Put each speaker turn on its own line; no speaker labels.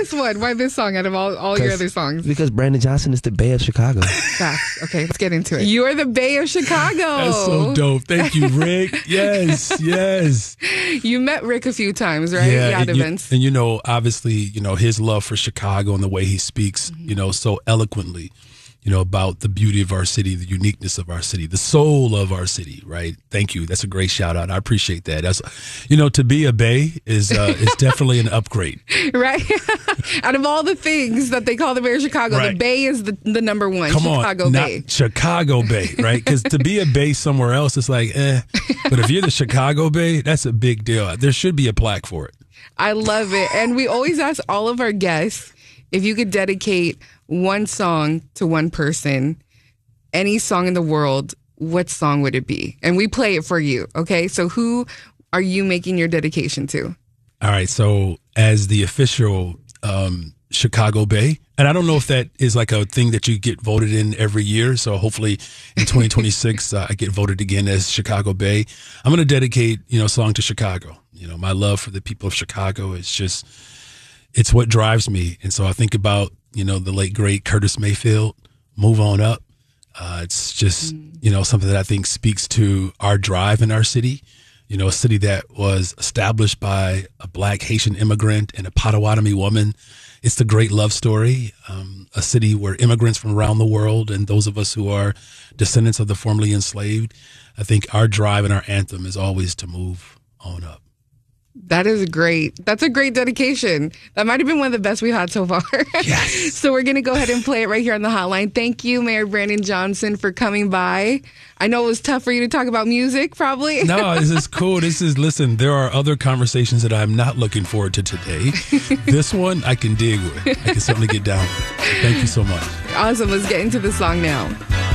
this one? Why this song out of all your other songs?
Because Brandon Johnson is the Bay of Chicago.
Facts. Okay, let's get into it. You're the Bay of Chicago.
That's so dope. Thank you, Rick. Yes.
You met Rick a few times, right?
Yeah,
at events.
And obviously, his love for Chicago and the way he speaks, so eloquently, about the beauty of our city, the uniqueness of our city, the soul of our city, right? Thank you. That's a great shout out. I appreciate that. That's, to be a Bay is definitely an upgrade.
Right? Out of all the things that they call the Bay of Chicago,
right.
The Bay is the number one.
Come
Chicago
on,
Bay.
not Chicago Bay, right? Because to be a Bay somewhere else, it's like, But if you're the Chicago Bay, that's a big deal. There should be a plaque for it.
I love it. And we always ask all of our guests if you could dedicate one song to one person, any song in the world, what song would it be? And we play it for you, okay? So who are you making your dedication to?
All right, so as the official Chicago Bay, and I don't know if that is like a thing that you get voted in every year, so hopefully in 2026 I get voted again as Chicago Bay. I'm going to dedicate, a song to Chicago. My love for the people of Chicago is just, it's what drives me. And so I think about, the late, great Curtis Mayfield, Move On Up. It's just, something that I think speaks to our drive in our city. A city that was established by a Black Haitian immigrant and a Potawatomi woman. It's the great love story. A city where immigrants from around the world and those of us who are descendants of the formerly enslaved, I think our drive and our anthem is always to move on up.
That is great. That's a great dedication. That might have been one of the best we had so far.
Yes.
So we're going to go ahead and play it right here on the hotline. Thank you, Mayor Brandon Johnson, for coming by. I know it was tough for you to talk about music, probably.
No, this is cool. Listen, there are other conversations that I'm not looking forward to today. This one I can dig with. I can certainly get down with. Thank you so much.
Awesome. Let's get into the song now.